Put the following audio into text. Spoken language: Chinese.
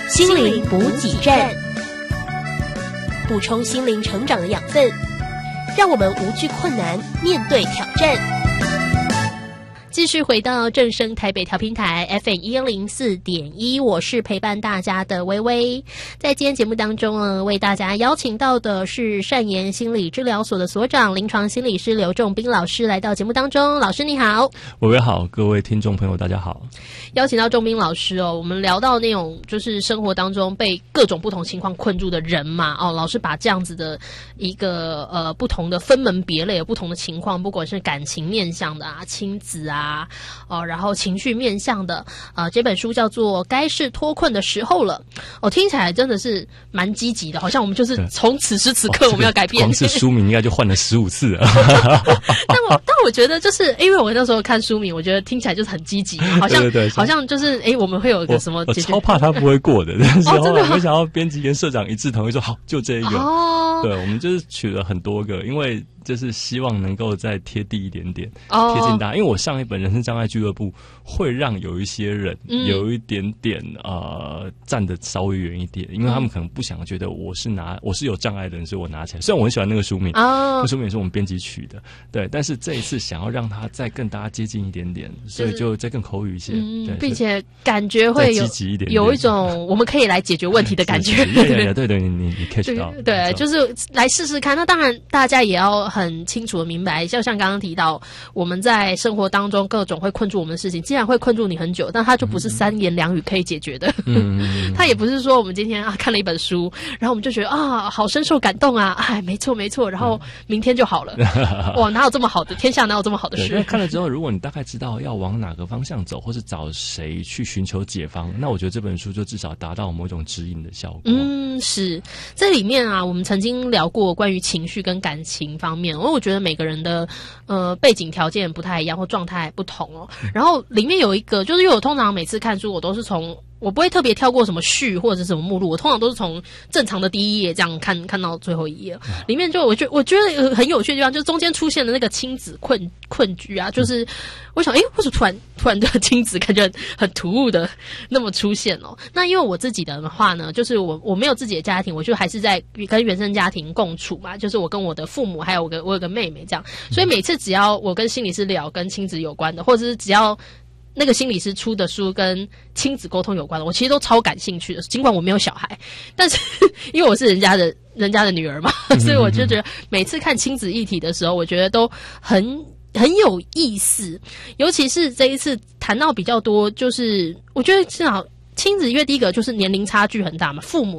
心灵补给站，补充心灵成长的养分，让我们无惧困难，面对挑战。继续回到正声台北调频台 FM104.1， 我是陪伴大家的微微。在今天节目当中呢，为大家邀请到的是善言心理治疗所的所长、临床心理师刘仲彬老师来到节目当中。老师你好。 微微好，各位听众朋友大家好。 邀请到仲彬老师哦，我们聊到那种就是生活当中被各种不同情况困住的人嘛，哦，老师把这样子的一个不同的分门别类，有不同的情况，不管是感情面向的啊、亲子啊，然后情绪面向的，这本书叫做《该是脱困的时候了》。听起来真的是蛮积极的，好像我们就是从此时此刻我们要改变。 光是书名应该就换了15次了。 但我觉得就是因为我那时候看书名，我觉得听起来就是很积极，好像对，好像就是我们会有一个什么我超怕他不会过的，但是后来没想到编辑跟社长一致同意说好，就这一个。对，我们就是取了很多个，因为就是希望能够再贴地一点点，贴近大家。因为我上一本人生障碍俱乐部会让有一些人有一点点站得稍微远一点，因为他们可能不想觉得我是有障碍的人，所以我拿起来。虽然我很喜欢那个书名，那书名也是我们编辑取的，对，但是这一次想要让它再更大家接近一点点，所以就再更口语一些，对， 并且感觉会有积极一点， 有一种我们可以来解决问题的感觉。 对，你 catch 到， 对，就是来试试看。那当然，大家也要很清楚的明白，就像刚刚提到，我们在生活当中各种会困住我们的事情，既然会困住你很久，但它就不是三言两语可以解决的。它也不是说我们今天看了一本书，然后我们就觉得好深受感动啊，没错，然后明天就好了。哇，哪有这么好的天下，哪有这么好的事？ 看了之后，如果你大概知道要往哪个方向走，或是找谁去寻求解方，那我觉得这本书就至少达到某种指引的效果。 是在里面我们曾经聊过关于情绪跟感情方面，因为我觉得每个人的背景条件不太一样，或状态不同哦。然后里面有一个，就是因为我通常每次看书，我都是我不会特别跳过什么序或者是什么目录，我通常都是从正常的第一页这样看到最后一页。里面就我觉得很有趣的地方，就是中间出现的那个亲子困局啊，就是我想为什么突然的亲子感觉很突兀的那么出现哦？那因为我自己的话呢，就是我没有自己的家庭，我就还是在跟原生家庭共处嘛，就是我跟我的父母还有我有个妹妹这样，所以每次只要我跟心理师聊跟亲子有关的，或者是只要那个心理师出的书跟亲子沟通有关的，我其实都超感兴趣的。尽管我没有小孩，但是因为我是人家的女儿嘛，所以我就觉得每次看亲子议题的时候，我觉得都很有意思。尤其是这一次谈到比较多，就是我觉得至少亲子，因为第一个就是年龄差距很大嘛，父母